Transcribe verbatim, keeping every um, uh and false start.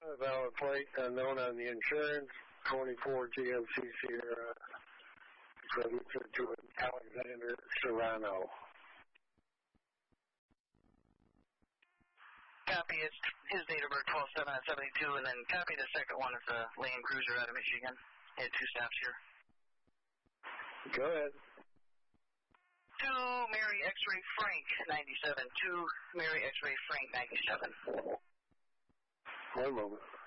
A valid plate unknown on the insurance, twenty-four G M C Sierra, registered to Alexander Serrano. Copy, it's his date of birth, twelve seven seventy-two, and then copy the second one is a Land Cruiser out of Michigan. He had two stops here. Go ahead. To Mary X-Ray Frank, ninety-seven. To Mary X-Ray Frank, ninety-seven. One moment.